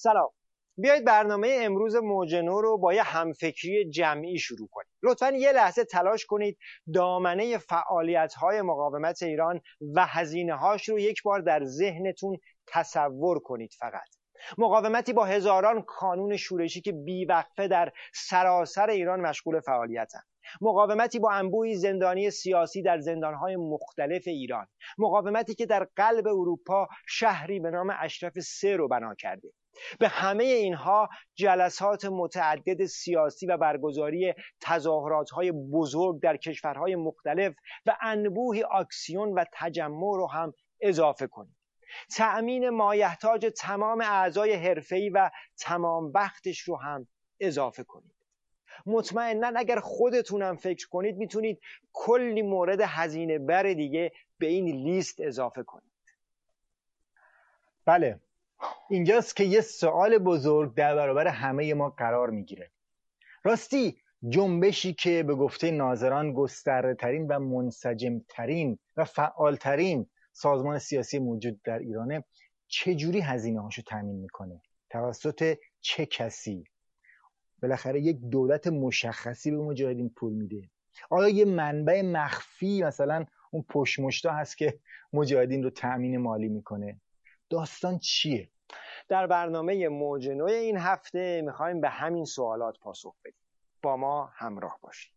سلام. بیایید برنامه امروز موج نو رو با یه همفکری جمعی شروع کنیم. لطفاً یه لحظه تلاش کنید دامنه فعالیت‌های مقاومت ایران و هزینه‌هاش رو یک بار در ذهنتون تصور کنید. فقط مقاومتی با هزاران کانون شورشی که بیوقفه در سراسر ایران مشغول فعالیتند. مقاومتی با انبوهی زندانی سیاسی در زندانهای مختلف ایران. مقاومتی که در قلب اروپا شهری به نام اشرف 3 رو بنا کرده. به همه اینها جلسات متعدد سیاسی و برگزاری تظاهرات‌های بزرگ در کشورهای مختلف و انبوهی آکسیون و تجمع رو هم اضافه کنید. تأمین مایحتاج تمام اعضای حرفه‌ای و تمام وقتش رو هم اضافه کنید. مطمئناً اگر خودتونم فکر کنید میتونید کلی مورد هزینه بر دیگه به این لیست اضافه کنید. بله، اینجاست که یه سوال بزرگ در برابر همه ما قرار میگیره. راستی جنبشی که به گفته ناظران گسترده‌ترین و منسجمترین و فعالترین سازمان سیاسی موجود در ایرانه، چجوری هزینه هاشو تامین میکنه؟ توسط چه کسی؟ بالاخره یک دولت مشخصی به مجاهدین پول میده؟ آیا یه منبع مخفی مثلا اون پشت هست که مجاهدین رو تأمین مالی میکنه؟ داستان چیه؟ در برنامه موج نو این هفته میخوایم به همین سوالات پاسخ بدیم. با ما همراه باشید.